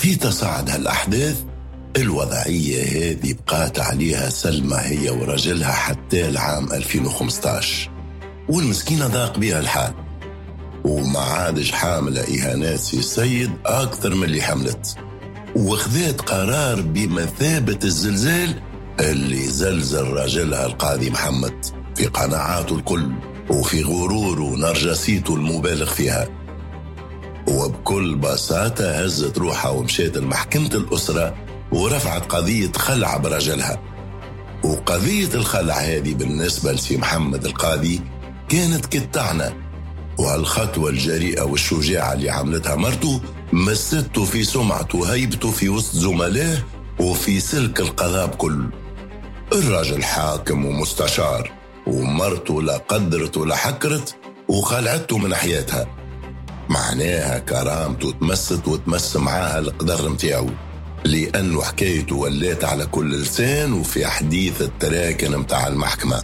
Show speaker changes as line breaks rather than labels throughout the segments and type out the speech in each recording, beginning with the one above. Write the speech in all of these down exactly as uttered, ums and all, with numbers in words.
في تصاعد هالأحداث الوضعية هذه بقات عليها سلمى هي ورجلها حتى العام ألفين وخمسة عشر، والمسكينة ضاق بها الحال وما عادش حاملة إهانات سي السيد أكثر من اللي حملت، وخذت قرار بمثابة الزلزال اللي زلزل راجلها القاضي محمد في قناعاته الكل وفي غروره ونرجسيته المبالغ فيها. وبكل بساطة هزت روحها ومشيت لمحكمة الأسرة ورفعت قضية خلع برجلها. وقضية الخلع هذه بالنسبة لسي محمد القاضي كانت كالطعنة، وهالخطوة الجريئة والشجاعة اللي عملتها مرته مسته في سمعته وهيبته في وسط زملائه وفي سلك القضاء بكل. الراجل حاكم ومستشار، ومرته لا قدرت ولا حكرت وخلعته من حياتها، معناها كرامته تمست وتمس معاها القدر متاعه، لأنه حكايته ولات على كل لسان وفي حديث التراكن متاع المحكمة.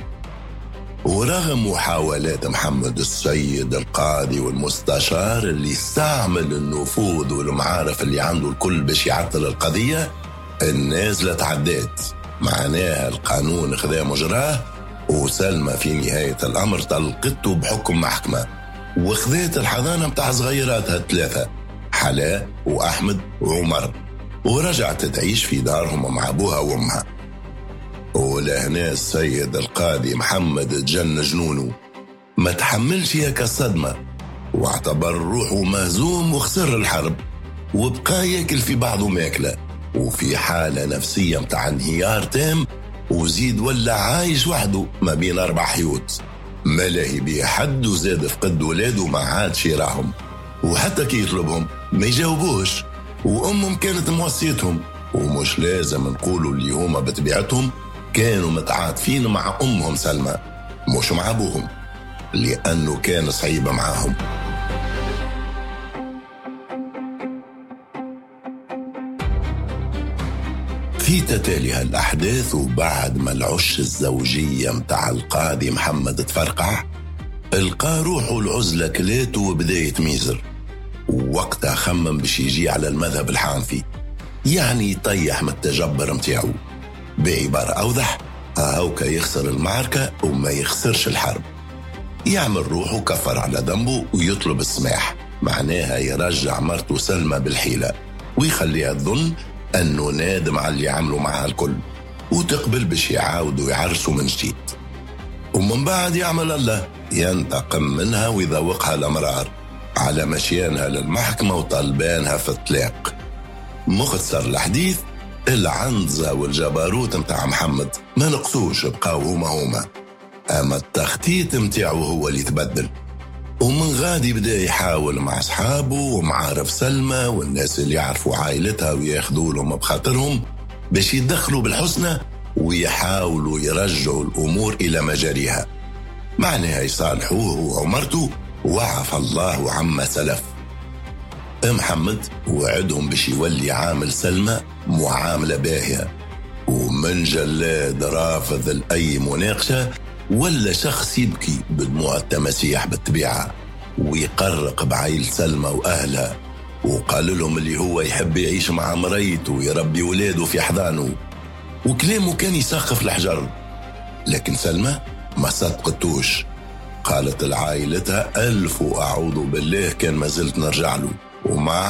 ورغم محاولات محمد السيد القاضي والمستشار اللي استعمل النفوذ والمعارف اللي عنده الكل باش يعطل القضية، النازلة تعدات، معناها القانون خذا مجراه، وسلمى في نهاية الأمر طلقته بحكم محكمة، وخذت الحضانة متاع صغيراتها الثلاثة حلاء وأحمد وعمر، ورجعت تعيش في دارهم مع أبوها وأمها. ولهنا السيد القاضي محمد تجن جنونه، ما تحملش هيك الصدمة واعتبر روحه مهزوم وخسر الحرب، وبقى ياكل في بعضه ماكلة وفي حالة نفسية متاع انهيار تام، وزيد ولا عايش وحده ما بين أربع حيوت، ما لاهي بيه حد، وزاد فقد ولاده ما عادش يراهم، وحتى كي يطلبهم ما يجاوبوش، وأمهم كانت موصيتهم. ومش لازم نقولوا اللي هما بطبيعتهم كانوا متعاطفين مع أمهم سلمى مش مع أبوهم، لأنه كان صعيبة معاهم. في تتالي هالأحداث وبعد ما العش الزوجية متاع القاضي محمد تفرقع، القى روحه العزلة كلاته وبداية ميزر، ووقتها خمم باش يجي على المذهب الحنفي، يعني يطيح من التجبر متاعه، بعبارة أوضح هاوكا يخسر المعركة وما يخسرش الحرب، يعمل روحه كفر على ذنبه ويطلب السماح، معناها يرجع مرته سلمى بالحيلة ويخليها تظن أنه نادم على اللي عمله معها الكل، وتقبل باش يعاودوا يعرسوا من جديد. ومن بعد يعمل الله ينتقم منها ويذوقها الأمرار على مشيانها للمحكمة وطلبانها في الطلاق. مختصر الحديث، العنزة والجبروت متاع محمد ما نقصوش، بقاو هما هما، أما التخطيط متاعه هو اللي تبدل. ومن غادي بدأ يحاول مع أصحابه ومعارف سلمى والناس اللي يعرفوا عائلتها وياخذوا لهم بخاطرهم باش يدخلوا بالحسنى ويحاولوا يرجعوا الأمور إلى مجاريها، معناها يصالحوه وعمرته وعفى الله عما سلف. محمد وعدهم باش يولي عامل سلمى معاملة باهية، ومن جلاد رافض لأي مناقشة ولا شخص يبكي بدموع التماسيح بالطبيعة، ويقرق بعيل سلمى وأهلها، وقال لهم اللي هو يحب يعيش مع مريته ويربي ولاده في حضانه، وكلامه كان يسخف الحجر. لكن سلمى ما صدقتوش، قالت لعائلتها ألف وأعوذ بالله كان ما زلت نرجع له، ومع